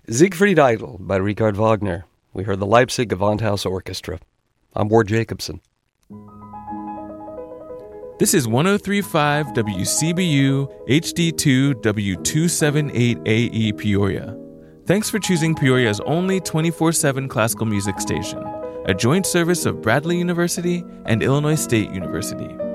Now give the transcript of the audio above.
Siegfried Idle by Richard Wagner. We heard the Leipzig Gewandhaus Orchestra. I'm Ward Jacobson. This is 103.5 WCBU HD2 W278AE Peoria. Thanks for choosing Peoria's only 24/7 classical music station, a joint service of Bradley University and Illinois State University.